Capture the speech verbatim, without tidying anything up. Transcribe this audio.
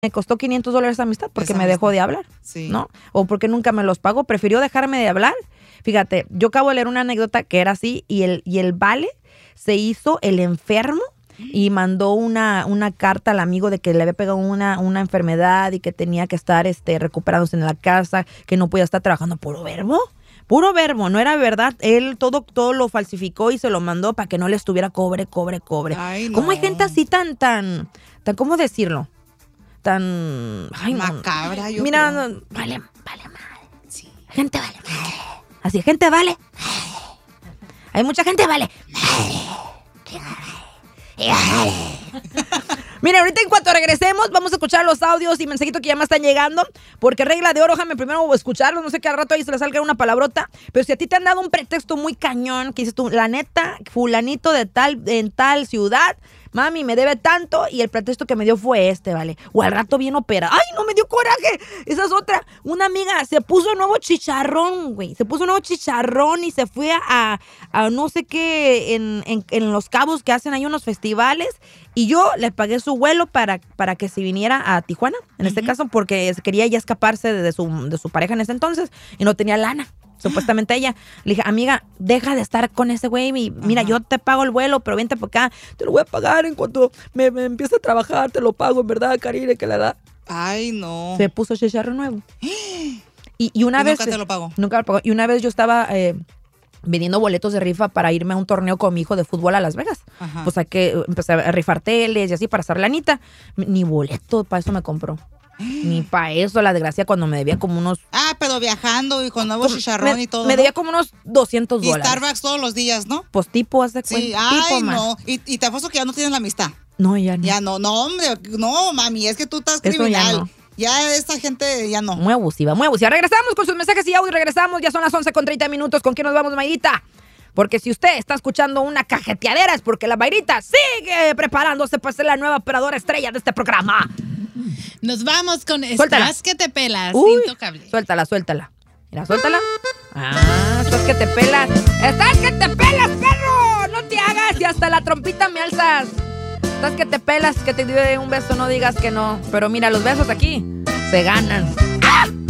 me costó quinientos dólares esa amistad porque esa me dejó de hablar, sí. ¿no? O porque nunca me los pagó, prefirió dejarme de hablar. Fíjate, yo acabo de leer una anécdota que era así y el, y el vale se hizo el enfermo y mandó una, una carta al amigo de que le había pegado una, una enfermedad y que tenía que estar este, recuperándose en la casa, que no podía estar trabajando. ¿Puro verbo? Puro verbo, no era verdad. Él todo, todo lo falsificó y se lo mandó para que no le estuviera cobre, cobre, cobre. Ay, no. ¿Cómo hay gente así tan, tan, tan, cómo decirlo? Tan... Ay, macabra, yo Mira, no, vale, vale madre. Sí. Gente vale madre. Así, gente vale madre. Hay mucha gente vale madre. Mira, ahorita en cuanto regresemos vamos a escuchar los audios y mensajitos que ya me están llegando, porque regla de oro, déjame primero escucharlos, no sé que al rato ahí se le salga una palabrota, pero si a ti te han dado un pretexto muy cañón, que dices tú, la neta, fulanito de tal, en tal ciudad, mami, me debe tanto y el pretexto que me dio fue este, ¿vale? O al rato bien operada. ¡Ay, no, me dio coraje! Esa es otra. Una amiga se puso nuevo chicharrón, güey. Se puso nuevo chicharrón y se fue a, a no sé qué, en, en, en Los Cabos, que hacen ahí unos festivales. Y yo le pagué su vuelo para, para que se viniera a Tijuana, en uh-huh. este caso, porque quería ya escaparse de, de, su, de su pareja en ese entonces y no tenía lana. Supuestamente ella. Le dije, amiga, deja de estar con ese güey. Mira, ajá. yo te pago el vuelo, pero vente para acá. Te lo voy a pagar en cuanto me, me empiece a trabajar. Te lo pago, en verdad, Karine, que la da. Ay, no. Se puso chicharro nuevo. y, y una ¿Y vez... nunca te lo pagó? Nunca lo pagó. Y una vez yo estaba... Eh, vendiendo boletos de rifa para irme a un torneo con mi hijo de fútbol a Las Vegas. Ajá. Pues hay que empecé a rifar teles y así para hacer lanita. Ni boleto para eso me compró. Ni para eso, la desgracia, cuando me debía como unos... Ah, pero viajando y con nuevo chicharrón me, y todo, Me ¿no? debía como unos doscientos dólares. Y Starbucks todos los días, ¿no? Pues tipo, haz de cuenta. Sí, ay, tipo, no. Y, y te apuesto que ya no tienes la amistad. No, ya no. Ya no, no, hombre, no, mami, es que tú estás eso criminal. Ya, no. Ya esta gente ya no. Muy abusiva, muy abusiva. Regresamos con sus mensajes y audio, regresamos. Ya son las once con treinta minutos. ¿Con quién nos vamos, Mayrita? Porque si usted está escuchando una cajeteadera es porque la Mayrita sigue preparándose para ser la nueva operadora estrella de este programa. Nos vamos con Suéltala. Estás que te pelas, Uy, Intocable. Suéltala, suéltala. Mira, suéltala. Ah, estás que te pelas. ¡Estás que te pelas, perro! No te hagas y hasta la trompita me alzas. Estás que te pelas, que te doy un beso, no digas que no. Pero mira, los besos aquí se ganan. ¡Ah!